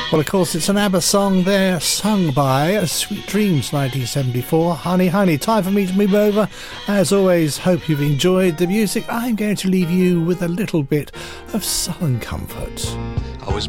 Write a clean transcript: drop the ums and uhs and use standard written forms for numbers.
Well, of course, it's an ABBA song there, sung by Sweet Dreams 1974. Honey, honey, time for me to move over. As always, hope you've enjoyed the music. I'm going to leave you with a little bit of Southern comfort. I was